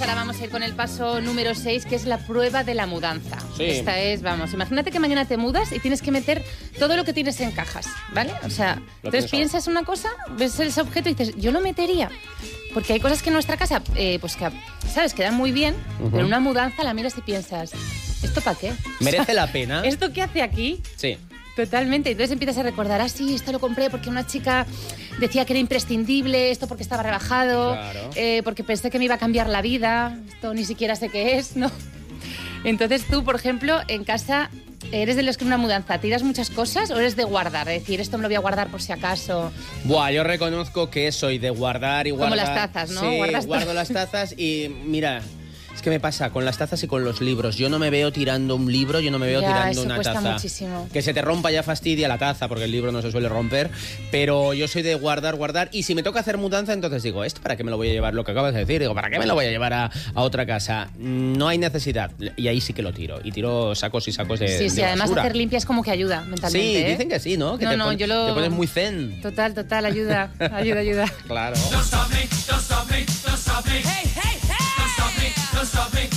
ahora vamos a ir con el paso número 6, que es la prueba de la mudanza. Sí. Esta es, vamos, imagínate que mañana te mudas y tienes que meter todo lo que tienes en cajas, ¿vale? O sea, entonces piensas una cosa, ves ese objeto y dices, yo lo metería. Porque hay cosas que en nuestra casa, pues que, ¿sabes? Quedan muy bien, pero en una mudanza la miras y piensas, ¿esto para qué? ¿Merece la pena? ¿Esto qué hace aquí? Sí. Totalmente. Entonces empiezas a recordar, sí, esto lo compré porque una chica decía que era imprescindible, esto porque estaba rebajado, Claro. porque pensé que me iba a cambiar la vida, esto ni siquiera sé qué es, ¿no? Entonces tú, por ejemplo, en casa, ¿eres de los que en una mudanza tiras muchas cosas o eres de guardar? Es decir, esto me lo voy a guardar por si acaso. Buah, yo reconozco que soy de guardar y guardar. Como las tazas, ¿no? Sí, Guardas guardo las tazas y mira, es que me pasa con las tazas y con los libros. Yo no me veo tirando un libro, yo no me veo tirando eso una cuesta taza. muchísimo. Que se te rompa ya fastidia la taza, porque el libro no se suele romper. Pero yo soy de guardar. Y si me toca hacer mudanza, entonces digo, ¿esto para qué me lo voy a llevar? Lo que acabas de decir, digo, ¿para qué me lo voy a llevar a otra casa? No hay necesidad. Y ahí sí que lo tiro. Y tiro sacos y sacos de Sí, de además basura. hacer limpias como que ayuda mentalmente. Sí, ¿eh? dicen que sí, ¿no? Que No, yo lo... te pones muy zen. Total, ayuda. Ayuda. Claro. Don't stop me, don't stop me, don't stop me. Hey, hey, hey. Don't stop me, don't stop me.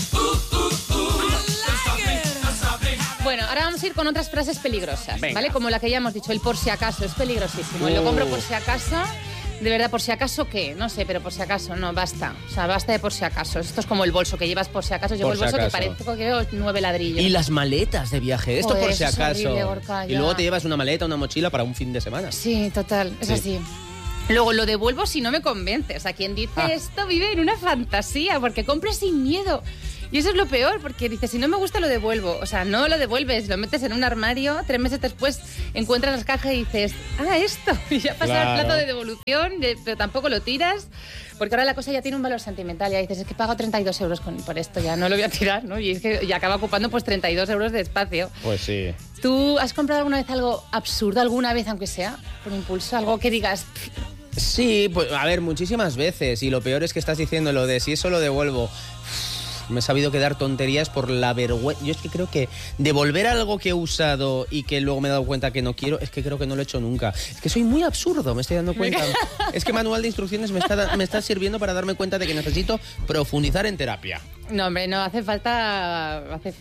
Bueno, ahora vamos a ir con otras frases peligrosas, Venga. ¿vale? Como la que ya hemos dicho, el por si acaso, es peligrosísimo. Lo compro por si acaso, de verdad, por si acaso, ¿qué? No sé, pero por si acaso, no, basta. O sea, basta de por si acaso. Esto es como el bolso que llevas por si acaso. Llevo Por el si bolso acaso. que parece que veo 9 ladrillos. Y las maletas de viaje, esto Joder, por si eso es acaso. horrible, Gorka, Y ya. luego te llevas una maleta, una mochila para un fin de semana. Sí, total, es Sí. así. Luego lo devuelvo si no me convence. O sea, quien dice esto vive en una fantasía, porque compra sin miedo. Y eso es lo peor, porque dices, si no me gusta lo devuelvo. O sea, no lo devuelves, lo metes en un armario, 3 meses después encuentras las cajas y dices, esto. Y ya pasa Claro. el plazo de devolución, pero tampoco lo tiras, porque ahora la cosa ya tiene un valor sentimental. Ya dices, es que pago 32 euros por esto, ya no lo voy a tirar, ¿no? Y es que ya acaba ocupando pues 32 euros de espacio. Pues sí. ¿Tú has comprado alguna vez algo absurdo, alguna vez, aunque sea, por impulso? Algo que digas... Sí, pues a ver, muchísimas veces. Y lo peor es que estás diciendo lo de si eso lo devuelvo. Me he sabido quedar tonterías por la vergüenza. Yo es que creo que devolver algo que he usado y que luego me he dado cuenta que no quiero, es que creo que no lo he hecho nunca. Es que soy muy absurdo, me estoy dando cuenta. Es que manual de instrucciones me está sirviendo para darme cuenta de que necesito profundizar en terapia. No, hombre, no, hace falta,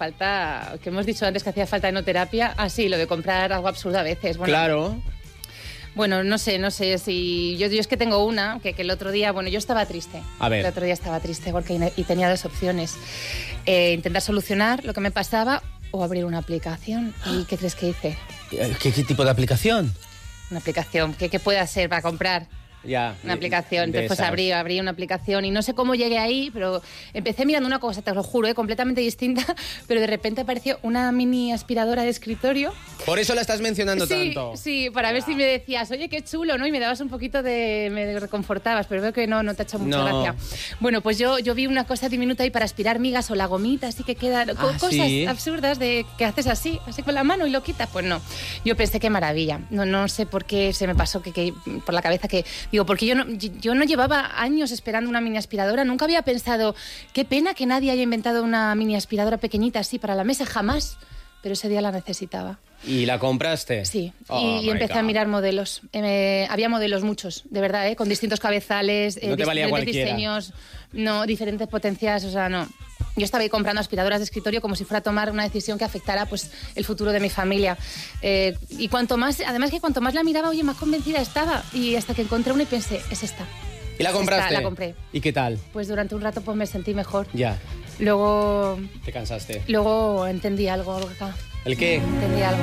que hemos dicho antes que hacía falta enoterapia. Sí, lo de comprar algo absurdo a veces. Bueno, Claro. Bueno, no sé si... Yo es que tengo una, que el otro día... Bueno, yo estaba triste. A ver. El otro día estaba triste porque y tenía 2 opciones. Intentar solucionar lo que me pasaba o abrir una aplicación. ¿Y qué crees que hice? ¿Qué tipo de aplicación? Una aplicación. ¿Qué puede ser para comprar? Ya. Una aplicación. de Entonces pues esas. abrí una aplicación y no sé cómo llegué ahí, pero empecé mirando una cosa, te lo juro, completamente distinta, pero de repente apareció una mini aspiradora de escritorio. Por eso la estás mencionando tanto. Sí, para ver si me decías, oye, qué chulo, ¿no? Y me dabas un poquito me reconfortabas, pero veo que no te ha hecho mucha No. gracia. Bueno, pues yo vi una cosa diminuta ahí para aspirar migas o la gomita, así que quedan cosas ¿sí? absurdas de que haces así con la mano y lo quitas. Pues no, yo pensé qué maravilla. No sé por qué se me pasó que por la cabeza que... Digo, porque yo no llevaba años esperando una mini aspiradora, nunca había pensado, qué pena que nadie haya inventado una mini aspiradora pequeñita así para la mesa, jamás. Pero ese día la necesitaba. ¿Y la compraste? Sí, Oh, y my empecé God. a mirar modelos. Había modelos muchos, de verdad, con distintos cabezales, No te valía diferentes cualquiera. diseños, no, diferentes potencias, o sea, no. Yo estaba ahí comprando aspiradoras de escritorio como si fuera a tomar una decisión que afectara pues, el futuro de mi familia. Y cuanto más la miraba, oye, más convencida estaba. Y hasta que encontré una y pensé, es esta. ¿Y la compraste? La compré. ¿Y qué tal? Pues durante un rato pues me sentí mejor. Ya, Luego te cansaste. entendí algo, Gorka. ¿El qué? Entendí algo.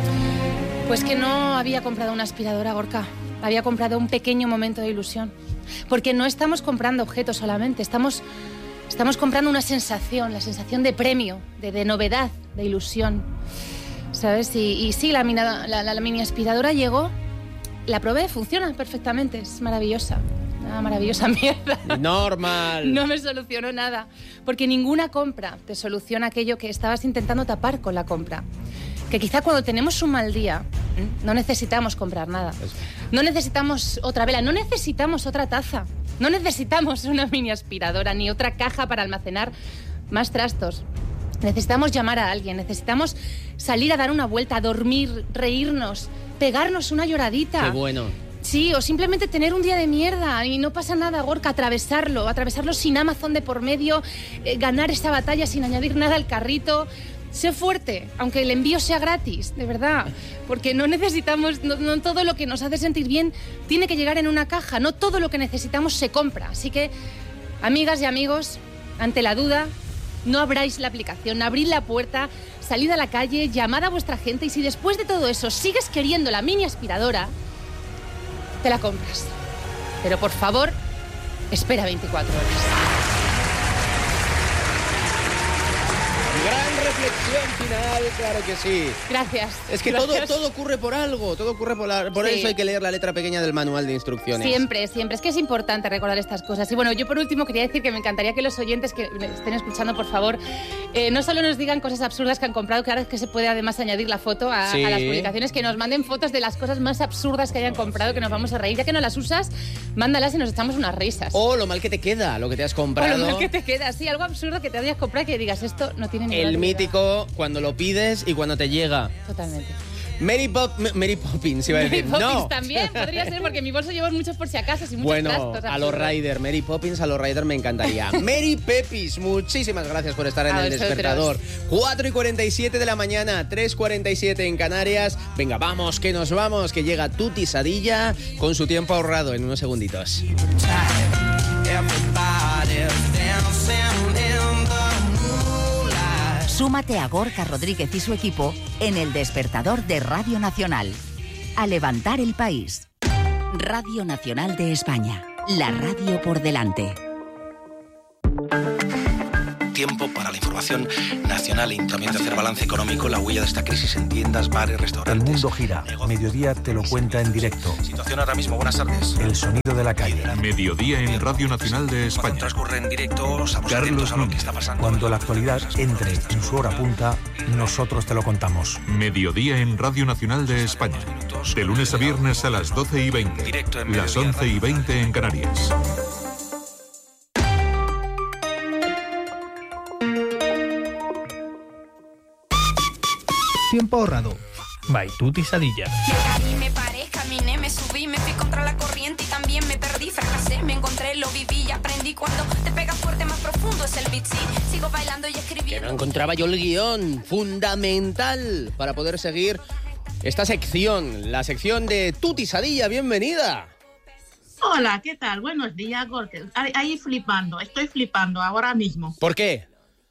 Pues que no había comprado una aspiradora, Gorka. Había comprado un pequeño momento de ilusión. Porque no estamos comprando objetos solamente, estamos comprando una sensación, la sensación de premio, de novedad, de ilusión. ¿Sabes? Y sí, la mini aspiradora llegó, la probé, funciona perfectamente, es maravillosa. Una maravillosa mierda. Normal. No me solucionó nada, porque ninguna compra te soluciona aquello que estabas intentando tapar con la compra. Que quizá cuando tenemos un mal día, no necesitamos comprar nada. No necesitamos otra vela, no necesitamos otra taza, no necesitamos una mini aspiradora ni otra caja para almacenar más trastos. Necesitamos llamar a alguien, necesitamos salir a dar una vuelta, dormir, reírnos, pegarnos una lloradita. Qué bueno. Sí, o simplemente tener un día de mierda y no pasa nada, Gorka, atravesarlo sin Amazon de por medio, ganar esta batalla sin añadir nada al carrito. Sé fuerte, aunque el envío sea gratis, de verdad, porque no necesitamos, no todo lo que nos hace sentir bien tiene que llegar en una caja, no todo lo que necesitamos se compra. Así que, amigas y amigos, ante la duda, no abráis la aplicación, abrid la puerta, salid a la calle, llamad a vuestra gente y si después de todo eso sigues queriendo la mini aspiradora, te la compras. Pero por favor, espera 24 horas. Gran reflexión final, claro que sí. Gracias. Es que gracias. todo ocurre por algo, todo ocurre por Sí. eso hay que leer la letra pequeña del manual de instrucciones. Siempre. Es que es importante recordar estas cosas. Y bueno, yo por último quería decir que me encantaría que los oyentes que me estén escuchando, por favor, no solo nos digan cosas absurdas que han comprado, que ahora es que se puede además añadir la foto a las publicaciones, que nos manden fotos de las cosas más absurdas que hayan comprado, que nos vamos a reír. Ya que no las usas, mándalas y nos echamos unas risas. O lo mal que te queda, lo que te has O comprado. lo mal que te queda, sí, algo absurdo que te hayas comprado que digas, esto no tiene ni El idea. mítico cuando lo pides y cuando te llega. Totalmente. Mary Poppins, iba a decir. Mary Poppins No. también podría ser, porque en mi bolso llevo muchos por si acaso y muchos Bueno, trastos a los absurdos. Ryder, Mary Poppins, a los Ryder me encantaría. Mary Pepis, muchísimas gracias por estar en A El vosotros. Despertador. 4:47 de la mañana, 3:47 en Canarias. Venga, vamos, que nos vamos, que llega Tuti Sadilla con su tiempo ahorrado en unos segunditos. Súmate a Gorka Rodríguez y su equipo en El Despertador de Radio Nacional. A levantar el país. Radio Nacional de España. La radio por delante. Tiempo para la información nacional y también de hacer balance económico, la huella de esta crisis en tiendas, bares, El restaurantes. mundo gira. Mediodía te lo cuenta en directo. Situación ahora mismo, buenas tardes. El sonido de la calle. Mediodía en Radio Nacional de Cuando España. transcurre en directo, estamos Carlos atentos a lo que Núñez. está pasando. Cuando la actualidad entre en su hora punta, nosotros te lo contamos. Mediodía en Radio Nacional de España. De lunes a viernes a las 12:20. Directo en Las Mediodía 11:20 en Canarias. Tiempo ahorrado. By Tuti Sadilla. Y me paré, caminé, me subí, me fui contra la corriente y también me perdí, fracasé, me encontré, lo viví y aprendí. Cuando te pega fuerte, más profundo es el beat, sí. Sigo bailando y Que escribiendo. no encontraba yo el guión fundamental para poder seguir esta sección, la sección de Tuti Sadilla. Bienvenida. Hola, ¿qué tal? Buenos días, Gorka. Ahí flipando, estoy flipando ahora mismo, ¿Por qué?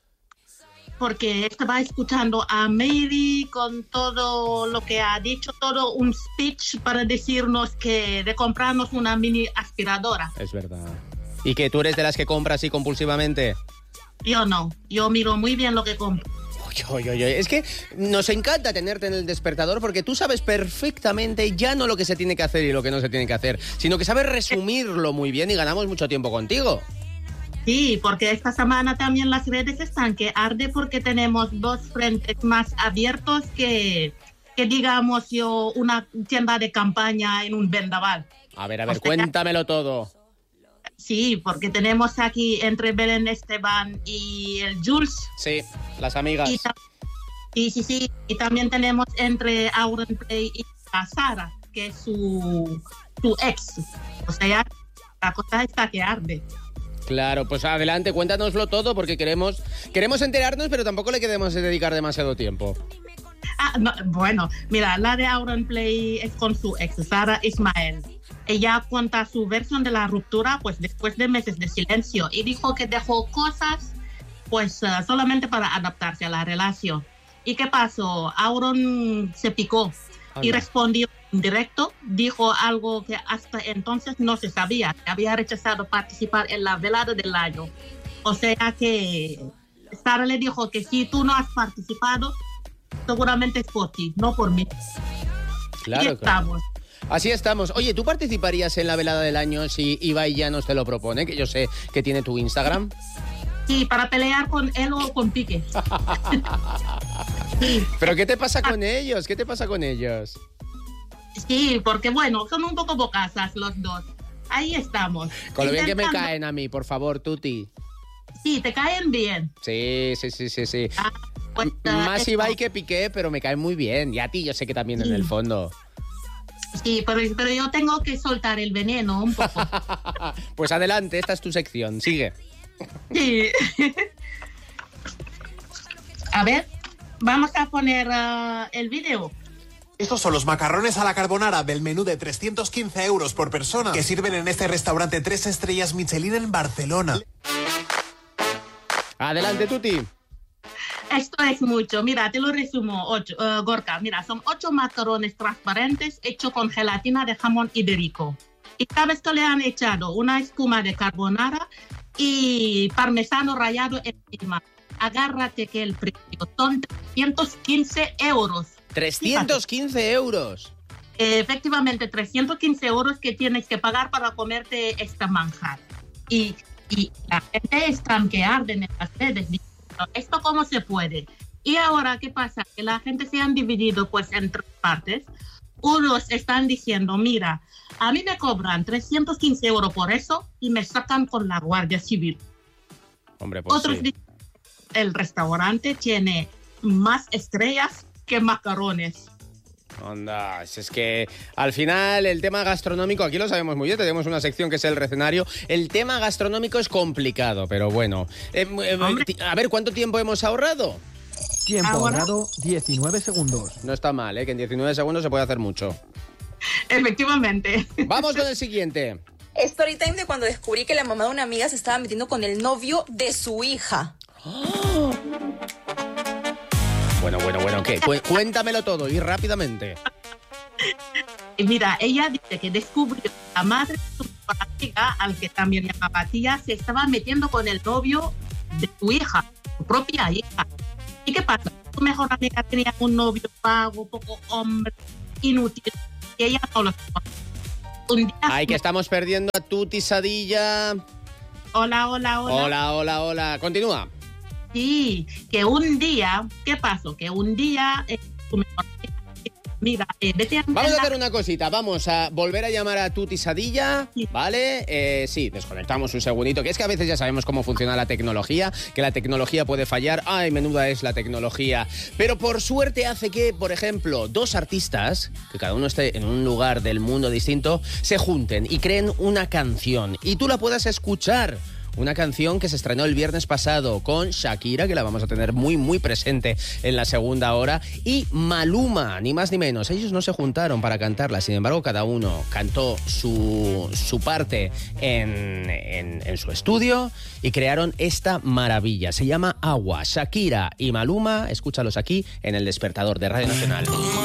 porque estaba escuchando a Mary con todo lo que ha dicho, todo un speech para decirnos que de comprarnos una mini aspiradora. Es verdad. ¿Y que tú eres de las que compras así compulsivamente? Yo no, yo miro muy bien lo que compro. Oye, es que nos encanta tenerte en El Despertador porque tú sabes perfectamente ya no lo que se tiene que hacer y lo que no se tiene que hacer, sino que sabes resumirlo muy bien y ganamos mucho tiempo contigo. Sí, porque esta semana también las redes están que arde porque tenemos dos frentes más abiertos que digamos yo, una tienda de campaña en un vendaval. A ver, cuéntamelo todo. Sí, porque tenemos aquí entre Belén Esteban y el Jules. Sí, las amigas. Sí. Y también tenemos entre Auronplay y a Sara, que es su ex. O sea, la cosa está que arde. Claro, pues adelante, cuéntanoslo todo porque queremos enterarnos, pero tampoco le queremos dedicar demasiado tiempo. No, bueno, mira, la de Auronplay es con su ex, Sara Ismael. Ella cuenta su versión de la ruptura, pues después de meses de silencio, y dijo que dejó cosas, pues solamente para adaptarse a la relación. ¿Y qué pasó? Auron se picó y respondió en directo, dijo algo que hasta entonces no se sabía, que había rechazado participar en la velada del año. O sea que Sara le dijo que si tú no has participado, seguramente es por ti, no por mí. Claro, y estamos. Así estamos. Oye, ¿tú participarías en la velada del año si Ibai ya nos te lo propone? Que yo sé que tiene tu Instagram. Sí, para pelear con él o con Piqué. Sí. ¿Pero qué te pasa con ellos? ¿Qué te pasa con ellos? Sí, porque bueno, son un poco bocazas los dos. Ahí estamos. Con lo bien que me Intentando- caen a mí, por favor, Tuti. Sí, te caen bien. Sí. Pues, Más esto- Ibai que Piqué, pero me caen muy bien. Y a ti yo sé que también en Sí. el fondo. Sí, pero yo tengo que soltar el veneno un poco. Pues adelante, esta es tu sección, sigue. Sí. A ver, vamos a poner el vídeo. Estos son los macarrones a la carbonara del menú de 315 euros por persona que sirven en este restaurante 3 estrellas Michelin en Barcelona. Adelante, Tuti. Esto es mucho. Mira, te lo resumo, Gorka. Mira, son 8 macarrones transparentes hechos con gelatina de jamón ibérico. Y sabes que le han echado una espuma de carbonara y parmesano rallado encima. Agárrate que el precio son 315 euros. 315 euros. Efectivamente, 315 euros que tienes que pagar para comerte esta manjar. Y la gente está que arden en las redes diciendo, ¿esto cómo se puede? Y ahora, ¿qué pasa? Que la gente se han dividido pues en 3 partes. Unos están diciendo, mira, a mí me cobran 315 euros por eso y me sacan con la Guardia Civil. Hombre, pues Otros sí. dicen, el restaurante tiene más estrellas que macarrones. Onda, es que al final el tema gastronómico, aquí lo sabemos muy bien, tenemos una sección que es el recetario. El tema gastronómico es complicado, pero bueno. A ver, ¿cuánto tiempo hemos ahorrado? Tiempo ahorrado, 19 segundos. No está mal, que en 19 segundos se puede hacer mucho. Efectivamente. Vamos con el siguiente. Story time de cuando descubrí que la mamá de una amiga se estaba metiendo con el novio de su hija. Bueno, ¿qué? Cuéntamelo todo y rápidamente. Mira, ella dice que descubrió que la madre de su mejor amiga, al que también llamaba tía, se estaba metiendo con el novio de su hija, su propia hija. ¿Y qué pasa? Su mejor amiga tenía un novio vago, poco hombre, inútil, y ella no lo soportaba. Un día... Ay, que estamos perdiendo a Tuti Sadilla. Hola. Hola. Continúa. Sí, que un día, ¿qué pasó? Que un día su mejor amiga, mira, vete a... Vamos a hacer una cosita, vamos a volver a llamar a Tuti Sadilla, ¿vale? Sí, desconectamos un segundito, que es que a veces ya sabemos cómo funciona la tecnología, que la tecnología puede fallar, ay, menuda es la tecnología, pero por suerte hace que, por ejemplo, 2 artistas, que cada uno esté en un lugar del mundo distinto, se junten y creen una canción y tú la puedas escuchar. Una canción que se estrenó el viernes pasado con Shakira, que la vamos a tener muy, muy presente en la segunda hora, y Maluma, ni más ni menos. Ellos no se juntaron para cantarla, sin embargo, cada uno cantó su parte en su estudio y crearon esta maravilla. Se llama Agua. Shakira y Maluma, escúchalos aquí en El Despertador de Radio Nacional.